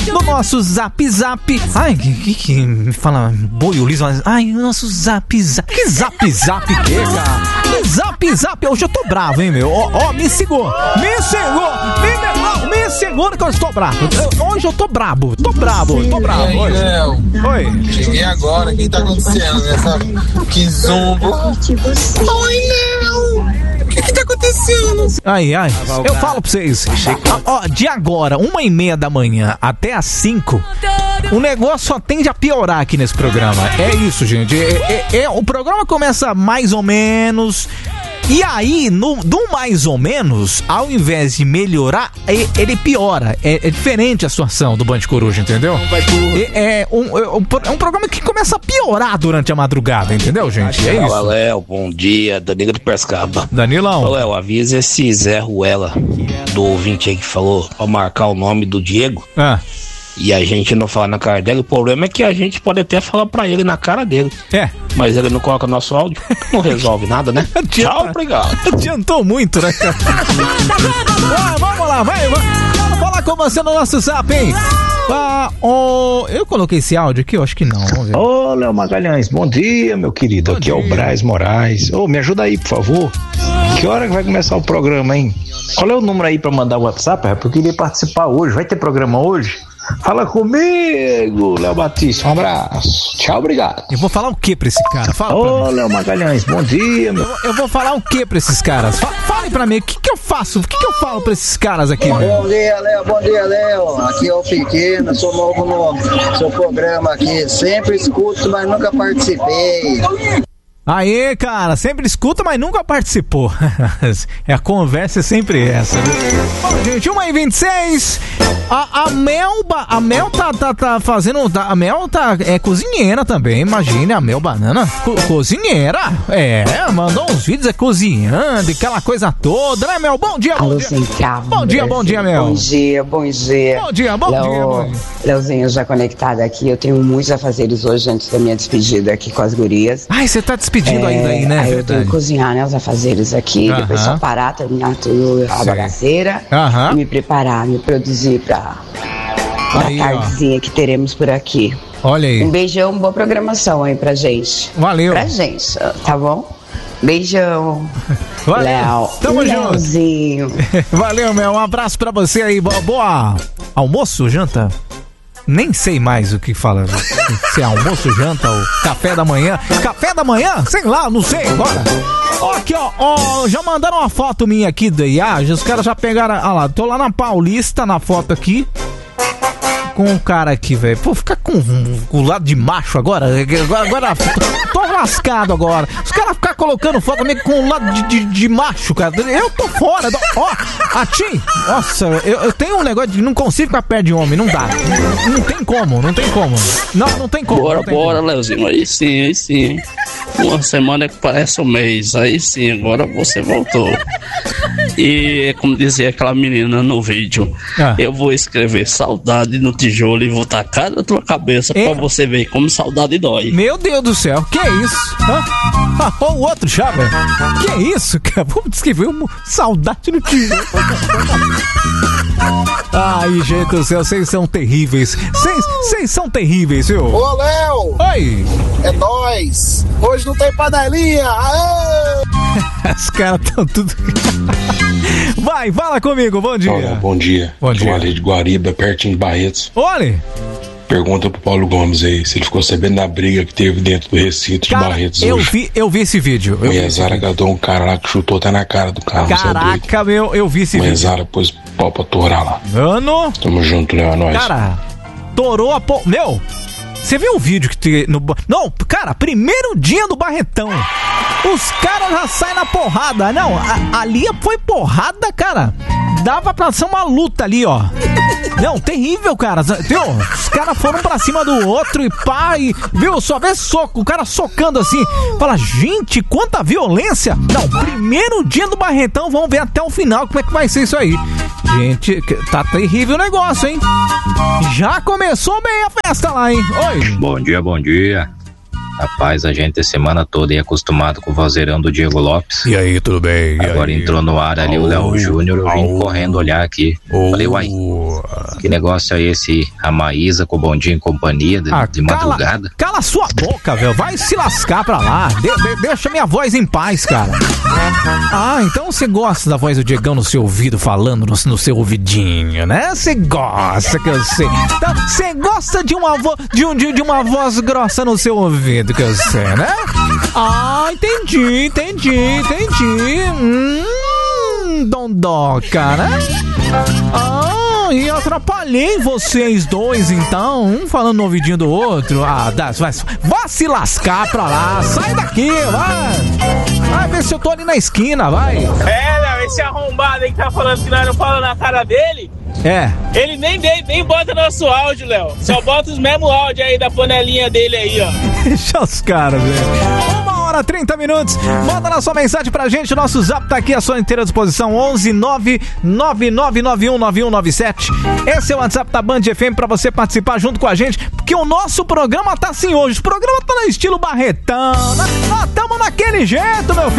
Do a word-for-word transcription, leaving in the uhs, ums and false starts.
no nosso Zap Zap. Ai, que, que, que me fala boi o liso, mas ai, nosso Zap Zap. Que Zap Zap que, cara? Que Zap Zap? Hoje eu tô bravo, hein, meu? Ó, ó, me segura, me segura, me, não, me segura que eu estou bravo. Eu, hoje eu tô brabo, tô brabo, tô bravo. E aí, hoje. Léo? Oi. Cheguei agora, o que tá acontecendo nessa quizumbo? Oi, Léo! O que que tá acontecendo? Ai, ai, eu falo pra vocês, ó, de agora, uma e meia da manhã até as cinco, o negócio só tende a piorar aqui nesse programa. É isso, gente. É, é, é, o programa começa mais ou menos. E aí, no, do mais ou menos, ao invés de melhorar, ele piora. É, é diferente a situação do Band Coruja, entendeu? É, é, um, é um programa que começa a piorar durante a madrugada, entendeu, gente? É isso. Fala, Léo, bom dia, Danilo de Prescaba. Danilão. Ô, Léo, avisa esse Zé Ruela do ouvinte aí que falou pra marcar o nome do Diego. Ah. E a gente não falar na cara dele. O problema é que a gente pode até falar pra ele na cara dele. É. Mas ele não coloca nosso áudio. Não resolve nada, né? Tchau, obrigado. Adiantou muito, né, cara? Ah, vamos lá, vai, vai. Vamos falar com você no nosso Zap, hein? Ah, oh, eu coloquei esse áudio aqui? Eu acho que não. Vamos ver. Ô, Léo Magalhães, bom dia, meu querido. Bom aqui dia. é o Braz Moraes. Ô, me ajuda aí, por favor. Que hora que vai começar o programa, hein? Qual é o número aí pra mandar o WhatsApp, rapaz? Eu queria participar hoje. Vai ter programa hoje? Fala comigo, Léo Batista. Um abraço. Tchau, obrigado. Eu vou falar o que pra esse cara? Fala pra Ô, mim. Léo Magalhães, bom dia, meu. Eu, eu vou falar o que pra esses caras? Fa- Fale pra mim, o que que eu faço? O que que eu falo pra esses caras aqui, Bom velho? dia, Léo. Bom dia, Léo. Aqui é o Pequeno, sou novo no seu programa aqui. Sempre escuto, mas nunca participei. Aê, cara, sempre escuta, mas nunca participou. É, a conversa é sempre essa, viu? Bom, gente, uma e vinte e seis. A, a Mel, ba- a Mel tá, tá, tá fazendo, tá- a Mel tá, é cozinheira também, imagine, a Mel Banana, co- cozinheira, é, mandou uns vídeos, é cozinhando, aquela coisa toda, né, Mel? Bom dia, bom Alô, dia. Central. Bom dia, bom dia, Mel. Bom dia, bom dia. Bom dia, bom Léo, dia, mãe. Leozinho, já conectado aqui. Eu tenho muitos afazeres hoje antes da minha despedida aqui com as gurias. Ai, você tá despedindo ainda aí, né? Aí eu tenho Verdade. que cozinhar, né, os afazeres aqui, Aham. depois só parar, terminar tudo a Sei. bagaceira Aham. e me preparar, me produzir pra, pra Aí, ó. tardezinha que teremos por aqui. Olha aí. Um beijão, boa programação aí pra gente. Valeu. Pra gente, tá bom? Beijão. Valeu. Léo. Tamo junto. Leozinho. Valeu, Mel. Um abraço pra você aí. Boa, boa almoço, janta? Nem sei mais o que fala. Se é almoço, janta ou café da manhã. Café da manhã? Sei lá, não sei agora. Ó, aqui, ó, ó, já mandaram uma foto minha aqui da I A. Os caras já pegaram. Ah lá, tô lá na Paulista, na foto aqui. Com um cara aqui, velho. Pô, ficar com, com o lado de macho agora. Agora, agora tô lascado agora. Os caras ficam colocando foto minha com o lado de, de, de macho, cara. Eu tô fora. Ó, a Tim, nossa, eu, eu tenho um negócio de não consigo ficar perto de homem. Não dá. Não, não tem como, não tem como. Não, não tem como. Bora, não tem bora, como. Leozinho. Aí sim, aí sim. Uma semana que parece um mês. Aí sim, agora você voltou. E como dizia aquela menina no vídeo, Ah. eu vou escrever saudade no tijolo e vou tacar na tua cabeça É. pra você ver como saudade dói. Meu Deus do céu, que é isso? Hã? Ah, ó, o outro já, velho. Que é isso, cara? Vamos descrever uma saudade no tijolo. Ai, gente do céu, vocês são terríveis. Vocês vocês são terríveis, viu? Ô, Léo! Oi! É nóis! Hoje não tem panelinha! Aê! Os caras estão tudo. Vai, fala comigo, bom dia. Olha, bom dia. Bom dia. Tô ali de Guariba, pertinho de Barretos. Olha! Pergunta pro Paulo Gomes aí se ele ficou sabendo da briga que teve dentro do recinto de Cara, Barretos eu hoje. vi, eu vi esse vídeo. Eu vi esse Moezara vídeo. gadou um cara lá que chutou até na cara do carro. você é doido. Caraca, meu, eu vi esse vídeo. Moezara pôs pau pra torar lá. Mano, Tamo junto, Léo, é nóis. cara, torou a po... Meu, você viu o vídeo que tem no... Não, cara, primeiro dia do Barretão. Os caras já saem na porrada. Não, a, ali foi porrada, cara. Dava pra ser uma luta ali, ó. Não, terrível, cara. Viu? Os caras foram pra cima do outro e pá, e, viu? Só vê soco, o cara socando assim. Fala, gente, quanta violência. Não, primeiro dia do Barretão, vamos ver até o final como é que vai ser isso aí. Gente, tá terrível o negócio, hein? Já começou bem a festa lá, hein? Oi. Bom dia, bom dia. Rapaz, a gente a semana toda ia acostumado com o vozeirão do Diego Lopes. E aí, tudo bem? E Agora aí? entrou no ar ali oh, o Léo Júnior, eu vim oh, correndo olhar aqui. Oh, Falei, uai, que negócio é esse? A Maísa com o Bom Dia em Companhia de, ah, de madrugada? Cala, cala sua boca, velho. Vai se lascar pra lá. De, de, deixa minha voz em paz, cara. Ah, então você gosta da voz do Diegão no seu ouvido, falando no, no seu ouvidinho, né? Você gosta, que eu sei. Então, você gosta de uma, vo, de, um, de, de uma voz grossa no seu ouvido, que eu sei, né? Ah, entendi, entendi, entendi. Hum, dondoca, né? Ah, e atrapalhei vocês dois, então. Um falando no ouvidinho do outro. Ah, dá, vai, vai se lascar pra lá. Sai daqui, vai. Vai ver se eu tô ali na esquina, vai. É, não, esse arrombado aí que tá falando que nós não falamos na cara dele. É. Ele nem, nem, nem bota nosso áudio, Léo. Só bota os mesmos áudios aí da panelinha dele aí, ó. Deixa os caras, velho. Uma hora, trinta minutos. Manda na sua mensagem pra gente. Nosso zap tá aqui à sua inteira disposição. onze nove nove nove nove um nove um nove sete. Esse é o WhatsApp da Band F M pra você participar junto com a gente. Porque o nosso programa tá assim hoje. O programa tá no estilo Barretão. Nós estamos naquele jeito, meu filho.